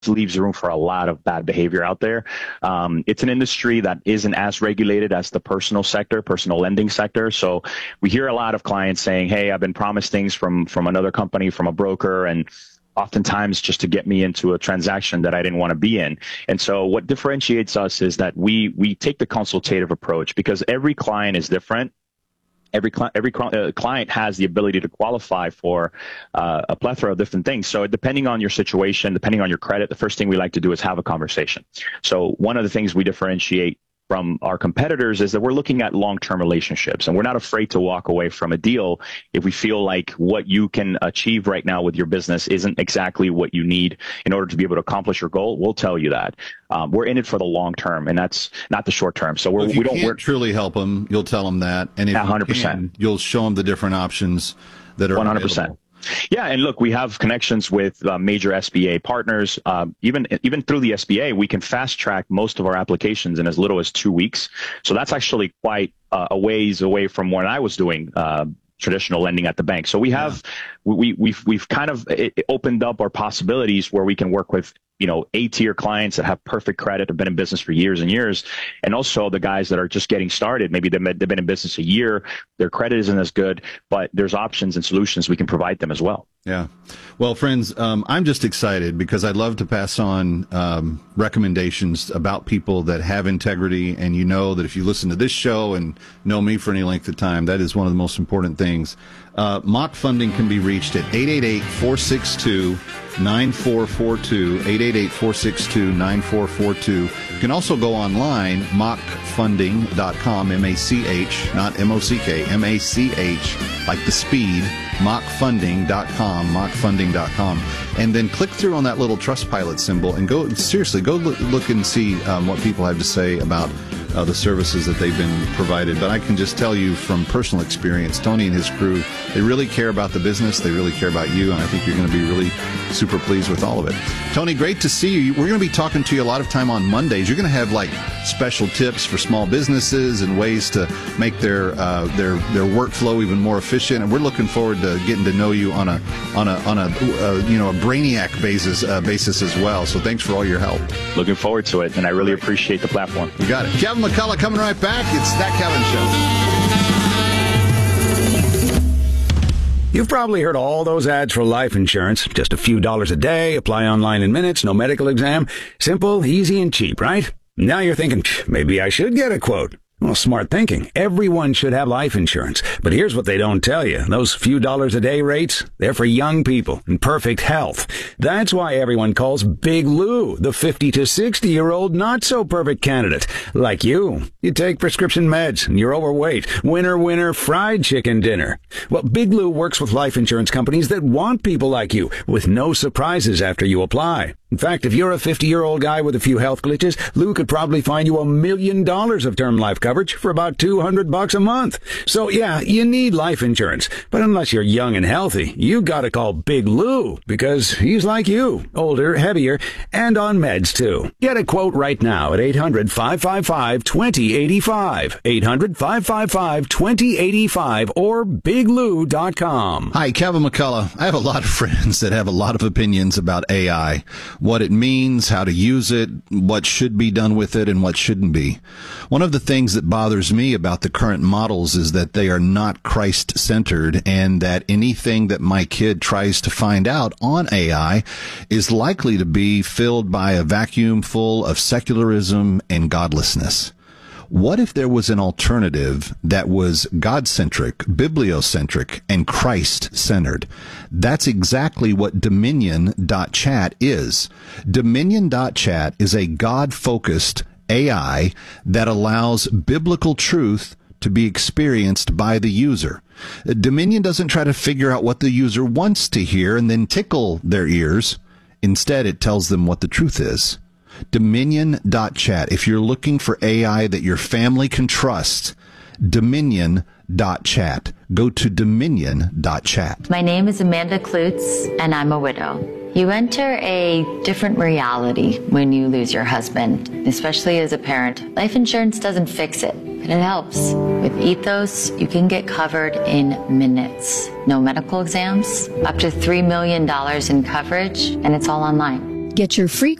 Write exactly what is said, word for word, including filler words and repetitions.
leaves room for a lot of bad behavior out there. Um, it's an industry that isn't as regulated as the personal sector, personal lending sector. So we hear a lot of clients saying, hey, I've been promised things from, from another company, from a broker, and oftentimes just to get me into a transaction that I didn't want to be in. And so what differentiates us is that we, we take the consultative approach, because every client is different. Every, cli- every uh, client has the ability to qualify for uh, a plethora of different things. So depending on your situation, depending on your credit, the first thing we like to do is have a conversation. So one of the things we differentiate from our competitors is that we're looking at long-term relationships, and we're not afraid to walk away from a deal if we feel like what you can achieve right now with your business isn't exactly what you need in order to be able to accomplish your goal. We'll tell you that. Um, we're in it for the long term, and that's not the short term. So we're, well, if you we don't can't work truly help them. You'll tell them that, and if one hundred percent. you can, you'll show them the different options that are one hundred percent. available. Yeah, and look, we have connections with uh, major S B A partners. Uh, even even through the S B A, we can fast track most of our applications in as little as two weeks. So that's actually quite uh, a ways away from when I was doing uh, traditional lending at the bank. So we have yeah. we we've we've kind of it opened up our possibilities where we can work with, you know, A-tier clients that have perfect credit, have been in business for years and years, and also the guys that are just getting started. Maybe they've been, they've been in business a year, their credit isn't as good, but there's options and solutions we can provide them as well. Yeah. Well, friends, um, I'm just excited because I'd love to pass on um, recommendations about people that have integrity. And you know that if you listen to this show and know me for any length of time, that is one of the most important things. Uh, Mock Funding can be reached at eight eight eight, four six two, nine four four two, eight eight eight, four six two, nine four four two. You can also go online, mock funding dot com, M A C H, not M O C K, M A C H, like the speed, mock funding dot com, mock funding dot com. And then click through on that little Trustpilot symbol and go, seriously, go look, look and see um, what people have to say about Uh, the services that they've been provided. But I can just tell you from personal experience, Tony and his crew, they really care about the business. They really care about you. And I think you're going to be really super pleased with all of it. Tony, great to see you. We're going to be talking to you a lot of time on Mondays. You're going to have like special tips for small businesses and ways to make their uh, their their workflow even more efficient. And we're looking forward to getting to know you on a on a on a uh, you know a brainiac basis uh, basis as well. So thanks for all your help. Looking forward to it, and I really appreciate the platform. You got it. Kevin McCullough coming right back. It's That Kevin Show. You've probably heard all those ads for life insurance. Just a few dollars a day, apply online in minutes, no medical exam. Simple, easy, and cheap, right? Now you're thinking, maybe I should get a quote. Well, smart thinking. Everyone should have life insurance. But here's what they don't tell you. Those few dollars a day rates, they're for young people in perfect health. That's why everyone calls Big Lou the fifty to sixty-year-old not-so-perfect candidate. Like you. You take prescription meds and you're overweight. Winner, winner, fried chicken dinner. Well, Big Lou works with life insurance companies that want people like you with no surprises after you apply. In fact, if you're a fifty-year-old guy with a few health glitches, Lou could probably find you a million dollars of term life coverage for about two hundred bucks a month. So yeah, you need life insurance. But unless you're young and healthy, you gotta call Big Lou because he's like you, older, heavier, and on meds too. Get a quote right now at eight hundred, five five five, two zero eight five, eight hundred, five five five, two zero eight five, or big lou dot com. Hi, Kevin McCullough. I have a lot of friends that have a lot of opinions about A I. What it means, how to use it, what should be done with it, and what shouldn't be. One of the things that bothers me about the current models is that they are not Christ-centered, and that anything that my kid tries to find out on A I is likely to be filled by a vacuum full of secularism and godlessness. What if there was an alternative that was God-centric, bibliocentric, and Christ-centered? That's exactly what Dominion dot chat is. Dominion dot chat is a God-focused A I that allows biblical truth to be experienced by the user. Dominion doesn't try to figure out what the user wants to hear and then tickle their ears. Instead, it tells them what the truth is. Dominion dot chat. If you're looking for A I that your family can trust, Dominion dot chat. Go to Dominion dot chat. My name is Amanda Klutz, and I'm a widow. You enter a different reality when you lose your husband, especially as a parent. Life insurance doesn't fix it, but it helps. With Ethos, you can get covered in minutes. No medical exams, up to three million dollars in coverage, and it's all online. Get your free